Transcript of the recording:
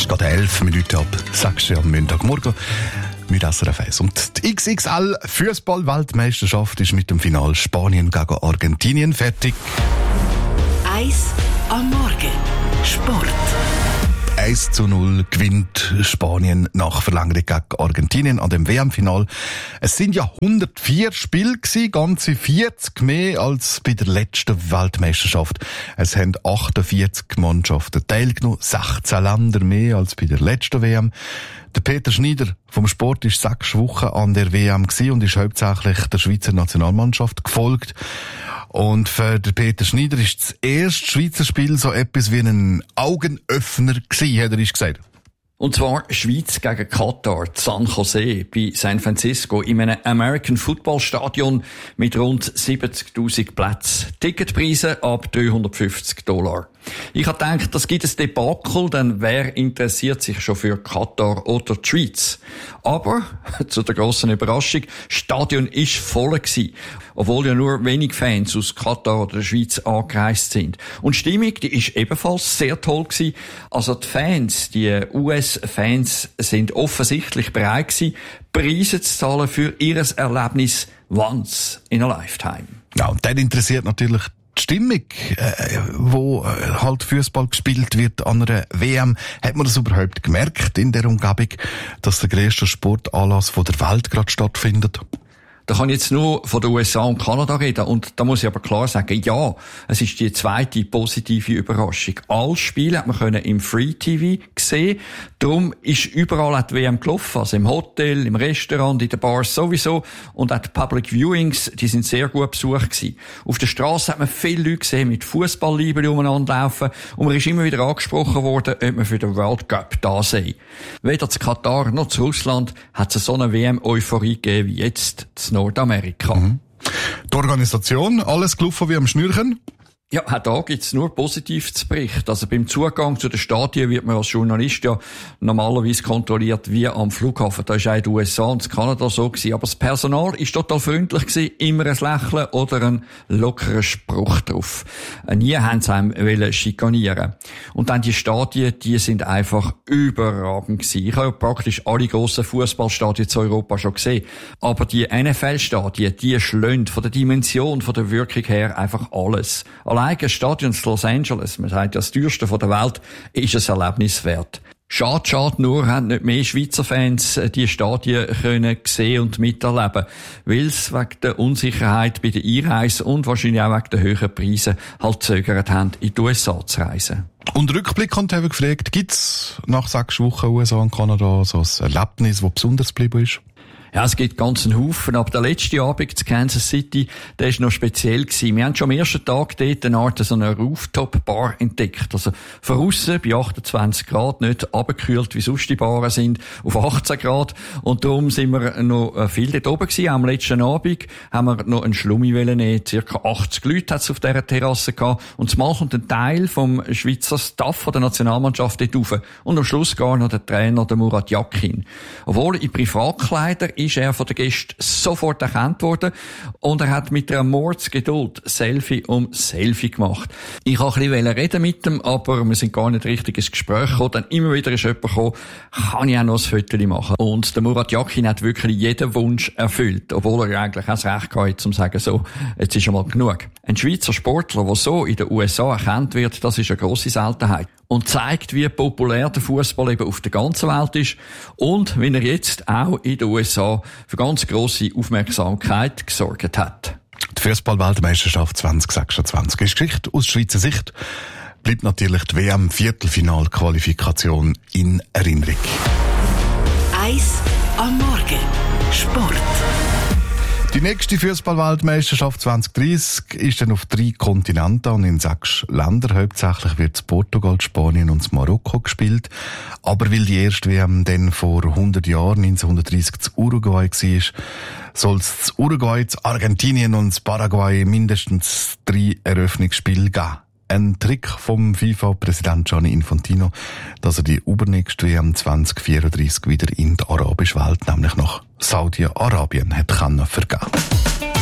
ist gerade 11 Minuten ab 6 Uhr am Montagmorgen mit SRF 1. Und die XXL-Fußball-Weltmeisterschaft ist mit dem Final Spanien gegen Argentinien fertig. 1 am Morgen. Sport. 1:0 gewinnt Spanien nach Verlängerung gegen Argentinien an dem WM-Final. Es sind ja 104 Spiele gewesen, ganze 40 mehr als bei der letzten Weltmeisterschaft. Es haben 48 Mannschaften teilgenommen, 16 Länder mehr als bei der letzten WM. Der Peter Schneider vom Sport ist 6 Wochen an der WM gewesen und ist hauptsächlich der Schweizer Nationalmannschaft gefolgt. Und für den Peter Schneider ist das erste Schweizer Spiel so etwas wie ein Augenöffner gewesen, hat er gesagt. Und zwar Schweiz gegen Katar, San Jose bei San Francisco in einem American Football Stadion mit rund 70.000 Plätzen. Ticketpreise ab $350. Ich habe gedacht, das gibt ein Debakel, denn wer interessiert sich schon für Katar oder die Schweiz? Aber, zu der grossen Überraschung, das Stadion ist voll gewesen, obwohl ja nur wenig Fans aus Katar oder der Schweiz angereist sind. Und die Stimmung, die ist ebenfalls sehr toll gewesen. Also die Fans, die US-Fans sind offensichtlich bereit gewesen, Preise zu zahlen für ihr Erlebnis once in a lifetime. Ja, und dann interessiert natürlich die Stimmung, wo halt Fußball gespielt wird an einer WM. Hat man das überhaupt gemerkt in der Umgebung, dass der grösste Sportanlass von der Welt gerade stattfindet? Da kann ich jetzt nur von den USA und Kanada reden. Und da muss ich aber klar sagen, ja, es ist die zweite positive Überraschung. Alle Spiele hat man im Free TV sehen. Darum ist überall die WM gelaufen. Also im Hotel, im Restaurant, in den Bars sowieso. Und auch die Public Viewings, die sind sehr gut besucht gewesen. Auf der Straße hat man viele Leute gesehen mit Fußballliebeln umeinander laufen. Und man ist immer wieder angesprochen worden, ob man für den World Cup da sei. Weder zu Katar noch zu Russland hat es so eine WM-Euphorie gegeben wie jetzt zu Nordamerika. Die Organisation, alles gelaufen wie am Schnürchen? Ja, auch da gibt's nur positiv zu berichten. Also beim Zugang zu den Stadien wird man als Journalist ja normalerweise kontrolliert wie am Flughafen. Da ist auch in den USA und in Kanada so gewesen. Aber das Personal ist total freundlich gewesen. Immer ein Lächeln oder ein lockerer Spruch drauf. Nie haben sie einem schikanieren. Und dann die Stadien, die sind einfach überragend gewesen. Ich habe praktisch alle grossen Fußballstadien zu Europa schon gesehen. Aber die NFL-Stadien, die schlönen von der Dimension, von der Wirkung her einfach alles. Allein das Stadion in Los Angeles, man sagt ja das teuerste der Welt, ist ein Erlebnis wert. Schade nur, haben nicht mehr Schweizer Fans die Stadien können sehen und miterleben, weil es wegen der Unsicherheit bei der Einreise und wahrscheinlich auch wegen der höheren Preise halt zögert haben, in die USA zu reisen. Und Rückblick haben wir gefragt, gibt's nach 6 Wochen USA und Kanada so ein Erlebnis, das besonders geblieben ist? Ja, es gibt ganz einen Haufen, aber der letzte Abend zu Kansas City, der ist noch speziell gewesen. Wir haben schon am ersten Tag dort eine Art so eine Rooftop-Bar entdeckt. Also von aussen bei 28 Grad, nicht abgekühlt, wie sonst die Baren sind, auf 18 Grad. Und darum sind wir noch viel dort oben gewesen. Am letzten Abend haben wir noch einen Schlummi nehmen. Circa 80 Leute hat es auf dieser Terrasse gehabt. Und zumal kommt ein Teil vom Schweizer Staff von der Nationalmannschaft dort rauf. Und am Schluss gar noch der Trainer, der Murat Yakin. Obwohl in Privatkleider ist er von den Gästen sofort erkannt worden und er hat mit einer Mordsgeduld Selfie um Selfie gemacht. Ich wollte ein bisschen reden mit ihm, aber wir sind gar nicht richtig ins Gespräch gekommen. Dann immer wieder ist jemand gekommen, kann ich auch noch ein Foto machen. Und der Murat Yakin hat wirklich jeden Wunsch erfüllt, obwohl er eigentlich auch das Recht hatte, um zu sagen, so, jetzt ist schon mal genug. Ein Schweizer Sportler, der so in den USA erkannt wird, das ist eine grosse Seltenheit. Und zeigt, wie populär der Fußball eben auf der ganzen Welt ist und wie er jetzt auch in den USA für ganz grosse Aufmerksamkeit gesorgt hat. Die Fußball-Weltmeisterschaft 2026 ist Geschichte aus Schweizer Sicht. Bleibt natürlich die WM-Viertelfinal-Qualifikation in Erinnerung. 1 am Morgen. Sport. Die nächste Fußball-Weltmeisterschaft 2030 ist dann auf 3 Kontinenten und in 6 Ländern. Hauptsächlich wird Portugal, Spanien und Marokko gespielt. Aber weil die erste WM dann vor 100 Jahren, 1930, zu Uruguay war, soll es zu Uruguay, zu Argentinien und zu Paraguay mindestens 3 Eröffnungsspiele geben. Ein Trick vom FIFA-Präsident Gianni Infantino, dass er die übernächste WM 2034 wieder in die arabische Welt, nämlich nach Saudi-Arabien, hat vergeben.